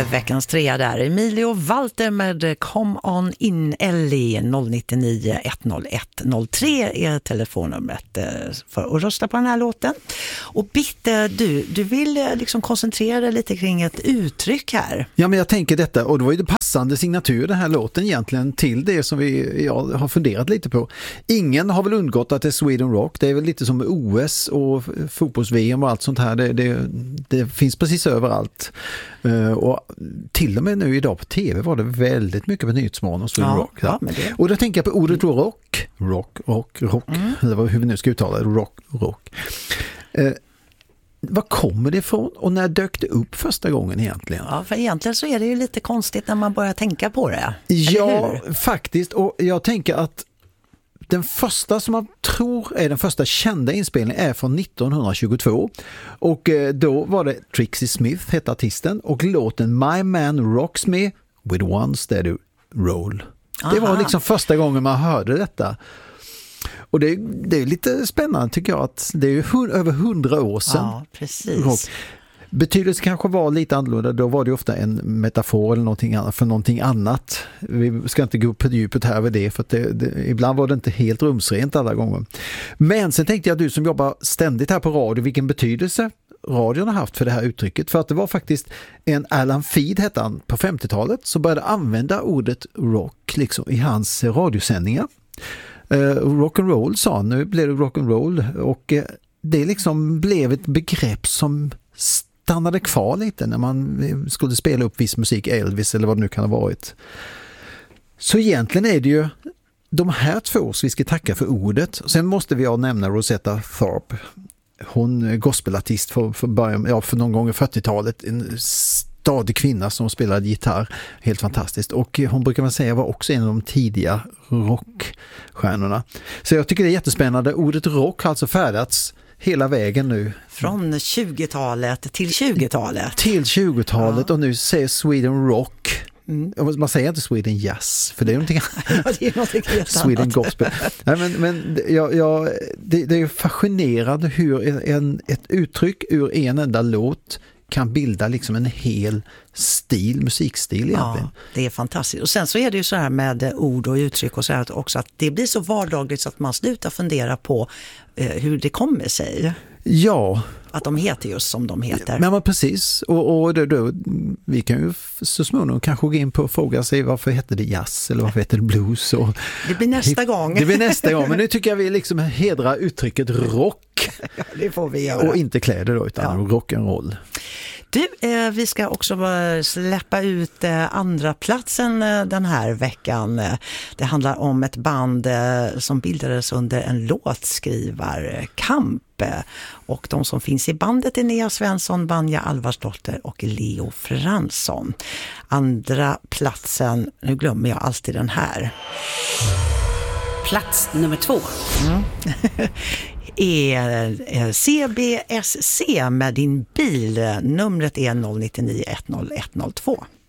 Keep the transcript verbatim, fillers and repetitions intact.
Veckans trea där. Emilio Walter med Come On In Ellie. Noll nio nio ett noll ett noll tre är telefonnumret för att rösta på den här låten. Och Bitte, du, du vill liksom koncentrera dig lite kring ett uttryck här. Ja, men jag tänker detta, och det var ju det passande signatur den här låten egentligen till det som vi jag har funderat lite på. Ingen har väl undgått att det är Sweden Rock. Det är väl lite som O S och fotbolls-V M och allt sånt här. Det, det, det finns precis överallt. Uh, och till och med nu idag på tv var det väldigt mycket på Nyhetsmorgon och Sweden ja, Rock. Ja. Ja, det... Och då tänker jag på ordet mm. rock. Rock, rock, rock. Mm. Eller hur vi nu ska uttala det. Rock, rock. Uh, Var kommer det ifrån och när dök det upp första gången egentligen? Ja, för egentligen så är det ju lite konstigt när man börjar tänka på det. Ja, faktiskt. Och jag tänker att den första som man tror är den första kända inspelningen är från nittonhundratjugotvå. Och då var det Trixie Smith, hette artisten, och låten My Man Rocks Me with One Steady Roll. Aha. Det var liksom första gången man hörde detta. Och det, det är lite spännande tycker jag att det är ju över hundra år sedan. Ja, precis. Rock. Betydelsen kanske var lite annorlunda. Då var det ofta en metafor eller någonting annat för någonting annat. Vi ska inte gå på djupet här med det för att det, det, ibland var det inte helt rumsrent alla gånger. Men sen tänkte jag, du som jobbar ständigt här på radio, vilken betydelse radion har haft för det här uttrycket. För att det var faktiskt en Alan Feed, hette han, på femtiotalet som började använda ordet rock liksom i hans radiosändningar. Uh, rock and roll sa han, nu blev det rock and roll och uh, det liksom blev ett begrepp som stannade kvar lite när man skulle spela upp viss musik, Elvis eller vad det nu kan ha varit. Så egentligen är det ju de här två som vi ska tacka för ordet. Sen måste vi ja nämna Rosetta Tharpe. Hon är gospelartist för, för, början, ja, för någon gång i fyrtiotalet, en stadig kvinna som spelade gitarr, helt fantastiskt. Och hon brukar man säga var också en av de tidiga rockstjärnorna. Så jag tycker det är jättespännande. Ordet rock har alltså färdats hela vägen nu. Från tjugotalet till tjugotalet. Till tjugotalet ja. Och nu säger Sweden Rock. Mm. Man säger inte Sweden Jazz, för det är någonting ja, det är någonting helt Sweden annat. Gospel. Nej, men men jag, jag, det, det är fascinerande hur en, ett uttryck ur en enda låt kan bilda liksom en hel stil, musikstil egentligen. Ja, det är fantastiskt. Och sen så är det ju så här med ord och uttryck och så här också att det blir så vardagligt så att man slutar fundera på eh, hur det kommer sig. Ja. Att de heter just som de heter. Men, men precis. Och, och då, då, vi kan ju så småningom kanske gå in på och fråga sig varför heter det jazz eller varför heter det blues. Och, det blir nästa gång. Det blir nästa gång. Men nu tycker jag vi liksom hedrar uttrycket rock. Ja, det får vi göra. Och inte kläder då, utan ja. rock'n'roll. Du, eh, vi ska också släppa ut eh, andra platsen eh, den här veckan. Det handlar om ett band eh, som bildades under en låtskrivarkamp. Och de som finns i bandet är Nea Svensson, Vanja Alvarsdotter och Leo Fransson. Andra platsen, nu glömmer jag alltid den här. Plats nummer två. Mm. är C B S C med din bil. Numret är noll nio nio ett noll ett noll två.